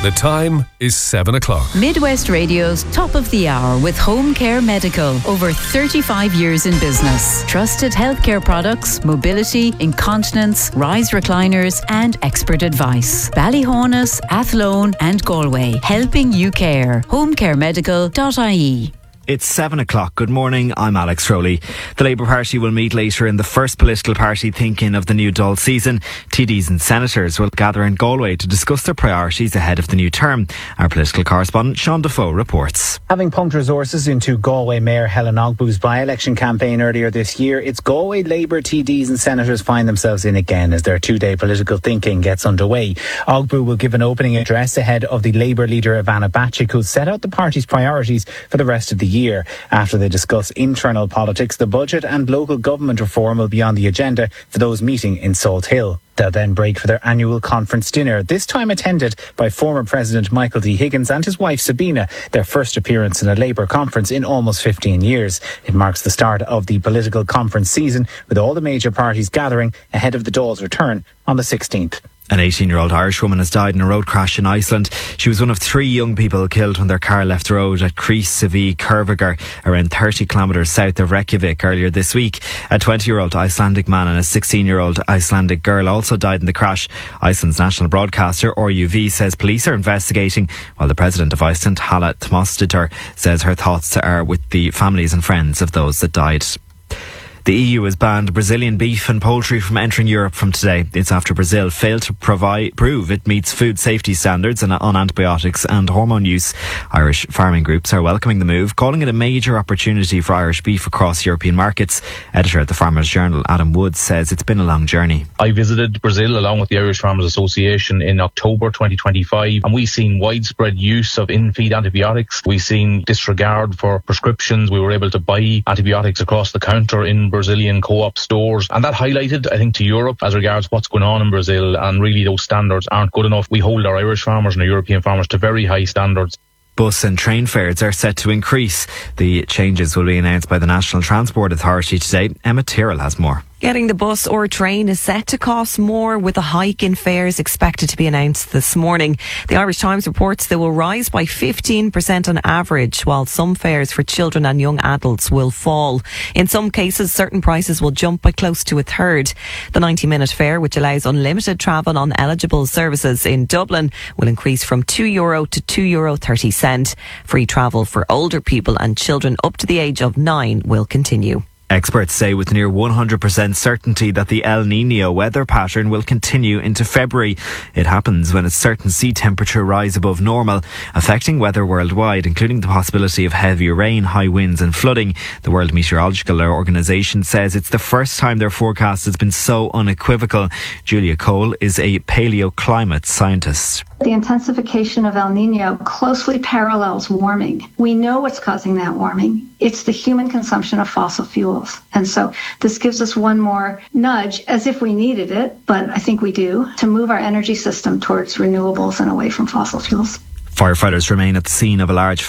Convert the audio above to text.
The time is 7 o'clock. Midwest Radio's Top of the Hour with Home Care Medical. Over 35 years in business. Trusted healthcare products, mobility, incontinence, rise recliners and expert advice. Ballyhonus, Athlone and Galway. Helping you care. homecaremedical.ie. It's 7 o'clock. Good morning, I'm Alex Rowley. The Labour Party will meet later in the first political party thinking of the new Dáil season. TDs and senators will gather in Galway to discuss their priorities ahead of the new term. Our political correspondent Sean Defoe reports. Having pumped resources into Galway Mayor Helen Ogbu's by-election campaign earlier this year, it's Galway Labour TDs and senators find themselves in again as their two-day political thinking gets underway. Ogbu will give an opening address ahead of the Labour leader Ivana Bacik, who set out the party's priorities for the rest of the year. After they discuss internal politics, the budget and local government reform will be on the agenda for those meeting in Salt Hill. They'll then break for their annual conference dinner, this time attended by former President Michael D. Higgins and his wife Sabina, their first appearance in a Labour conference in almost 15 years. It marks the start of the political conference season, with all the major parties gathering ahead of the Dáil's return on the 16th. An 18-year-old Irish woman has died in a road crash in Iceland. She was one of 3 young people killed when their car left the road at Krýsuvík Kurvíkur, around 30 kilometres south of Reykjavik earlier this week. A 20-year-old Icelandic man and a 16-year-old Icelandic girl also died in the crash. Iceland's national broadcaster, RÚV, says police are investigating, while the President of Iceland, Hala Thmosdóttir, says her thoughts are with the families and friends of those that died. The EU has banned Brazilian beef and poultry from entering Europe from today. It's after Brazil failed to prove it meets food safety standards on antibiotics and hormone use. Irish farming groups are welcoming the move, calling it a major opportunity for Irish beef across European markets. Editor at the Farmers Journal, Adam Woods, says it's been a long journey. I visited Brazil along with the Irish Farmers Association in October 2025, and we've seen widespread use of in-feed antibiotics. We've seen disregard for prescriptions. We were able to buy antibiotics across the counter in Brazilian co-op stores, and that highlighted, I think, to Europe as regards what's going on in Brazil, and really those standards aren't good enough. We hold our Irish farmers and our European farmers to very high standards. Bus and train fares are set to increase. The changes will be announced by the National Transport Authority today. Emma Tyrrell has more. Getting the bus or train is set to cost more, with a hike in fares expected to be announced this morning. The Irish Times reports they will rise by 15% on average, while some fares for children and young adults will fall. In some cases, certain prices will jump by close to a third. The 90-minute fare, which allows unlimited travel on eligible services in Dublin, will increase from €2 to €2.30. Free travel for older people and children up to the age of 9 will continue. Experts say with near 100% certainty that the El Niño weather pattern will continue into February. It happens when a certain sea temperature rise above normal, affecting weather worldwide, including the possibility of heavy rain, high winds and flooding. The World Meteorological Organization says it's the first time their forecast has been so unequivocal. Julia Cole is a paleoclimate scientist. The intensification of El Niño closely parallels warming. We know what's causing that warming. It's the human consumption of fossil fuels. And so this gives us one more nudge, as if we needed it, but I think we do, to move our energy system towards renewables and away from fossil fuels. Firefighters remain at the scene of a large